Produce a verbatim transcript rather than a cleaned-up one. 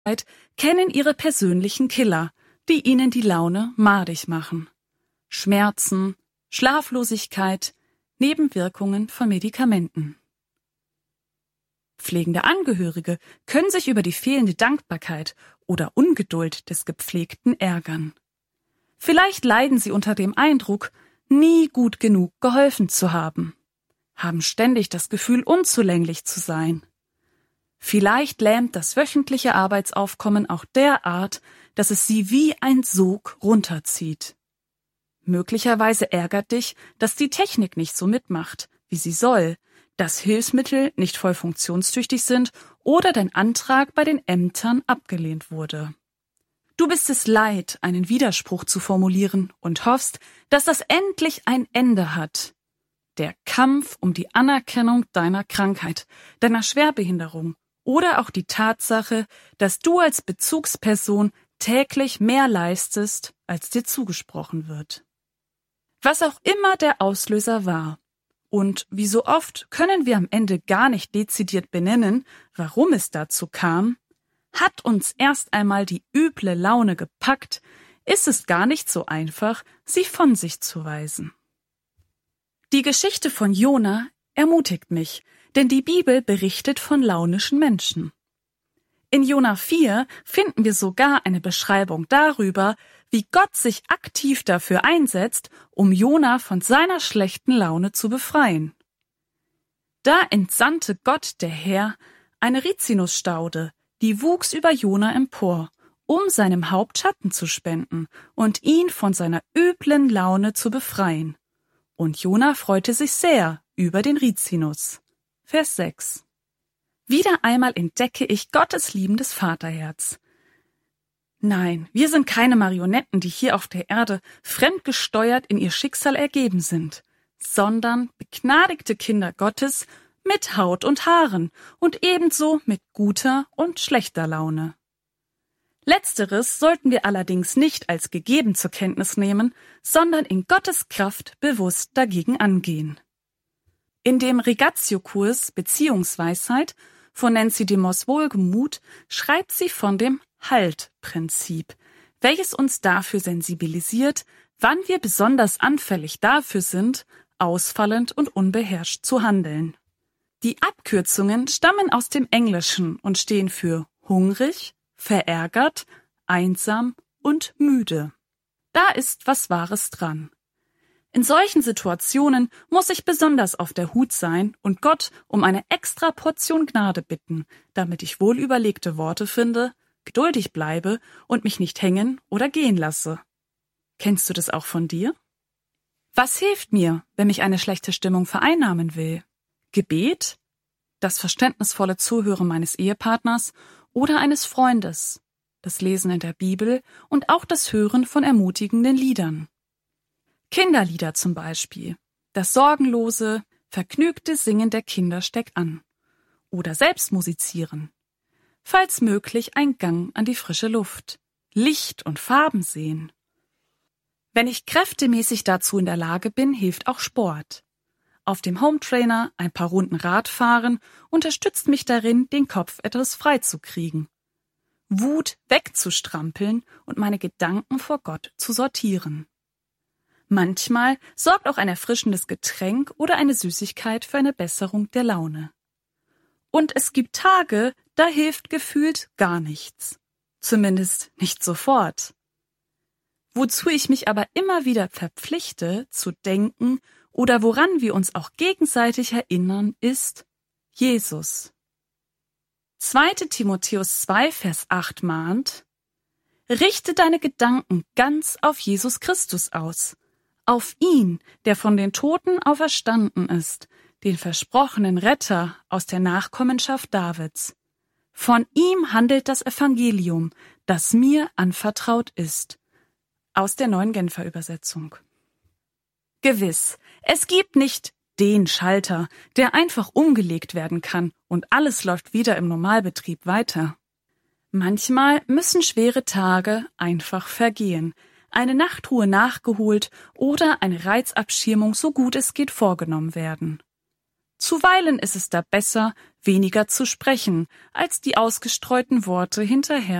kennen ihre persönlichen Killer, die ihnen die Laune madig machen. Schmerzen, Schlaflosigkeit, Nebenwirkungen von Medikamenten. Pflegende Angehörige können sich über die fehlende Dankbarkeit oder Ungeduld des Gepflegten ärgern. Vielleicht leiden sie unter dem Eindruck, nie gut genug geholfen zu haben, haben ständig das Gefühl, unzulänglich zu sein. Vielleicht lähmt das wöchentliche Arbeitsaufkommen auch derart, dass es sie wie ein Sog runterzieht. Möglicherweise ärgert dich, dass die Technik nicht so mitmacht, wie sie soll, dass Hilfsmittel nicht voll funktionstüchtig sind oder dein Antrag bei den Ämtern abgelehnt wurde. Du bist es leid, einen Widerspruch zu formulieren und hoffst, dass das endlich ein Ende hat. Der Kampf um die Anerkennung deiner Krankheit, deiner Schwerbehinderung oder auch die Tatsache, dass du als Bezugsperson täglich mehr leistest, als dir zugesprochen wird. Was auch immer der Auslöser war, und wie so oft können wir am Ende gar nicht dezidiert benennen, warum es dazu kam, hat uns erst einmal die üble Laune gepackt, ist es gar nicht so einfach, sie von sich zu weisen. Die Geschichte von Jona ermutigt mich, denn die Bibel berichtet von launischen Menschen. In Jona vier finden wir sogar eine Beschreibung darüber, wie Gott sich aktiv dafür einsetzt, um Jona von seiner schlechten Laune zu befreien. Da entsandte Gott, der Herr, eine Rizinusstaude, die wuchs über Jona empor, um seinem Haupt Schatten zu spenden und ihn von seiner üblen Laune zu befreien. Und Jona freute sich sehr über den Rizinus. Vers sechs. Wieder einmal entdecke ich Gottes liebendes Vaterherz. Nein, wir sind keine Marionetten, die hier auf der Erde fremdgesteuert in ihr Schicksal ergeben sind, sondern begnadigte Kinder Gottes mit Haut und Haaren und ebenso mit guter und schlechter Laune. Letzteres sollten wir allerdings nicht als gegeben zur Kenntnis nehmen, sondern in Gottes Kraft bewusst dagegen angehen. In dem Regatio-Kurs Beziehungsweisheit von Nancy DeMoss Wohlgemuth schreibt sie von dem Halt-Prinzip, welches uns dafür sensibilisiert, wann wir besonders anfällig dafür sind, ausfallend und unbeherrscht zu handeln. Die Abkürzungen stammen aus dem Englischen und stehen für hungrig, verärgert, einsam und müde. Da ist was Wahres dran. In solchen Situationen muss ich besonders auf der Hut sein und Gott um eine extra Portion Gnade bitten, damit ich wohlüberlegte Worte finde, geduldig bleibe und mich nicht hängen oder gehen lasse. Kennst du das auch von dir? Was hilft mir, wenn mich eine schlechte Stimmung vereinnahmen will? Gebet, das verständnisvolle Zuhören meines Ehepartners oder eines Freundes, das Lesen in der Bibel und auch das Hören von ermutigenden Liedern. Kinderlieder zum Beispiel. Das sorgenlose, vergnügte Singen der Kinder steckt an. Oder selbst musizieren. Falls möglich ein Gang an die frische Luft. Licht und Farben sehen. Wenn ich kräftemäßig dazu in der Lage bin, hilft auch Sport. Auf dem Hometrainer ein paar Runden Rad fahren unterstützt mich darin, den Kopf etwas frei zu kriegen. Wut wegzustrampeln und meine Gedanken vor Gott zu sortieren. Manchmal sorgt auch ein erfrischendes Getränk oder eine Süßigkeit für eine Besserung der Laune. Und es gibt Tage, da hilft gefühlt gar nichts. Zumindest nicht sofort. Wozu ich mich aber immer wieder verpflichte, zu denken oder woran wir uns auch gegenseitig erinnern, ist Jesus. zweiter Timotheus zwei, Vers acht mahnt: Richte deine Gedanken ganz auf Jesus Christus aus, auf ihn, der von den Toten auferstanden ist, den versprochenen Retter aus der Nachkommenschaft Davids. Von ihm handelt das Evangelium, das mir anvertraut ist. Aus der Neuen Genfer Übersetzung. Gewiss, es gibt nicht den Schalter, der einfach umgelegt werden kann und alles läuft wieder im Normalbetrieb weiter. Manchmal müssen schwere Tage einfach vergehen, eine Nachtruhe nachgeholt oder eine Reizabschirmung so gut es geht vorgenommen werden. Zuweilen ist es da besser, weniger zu sprechen als die ausgestreuten Worte hinterher.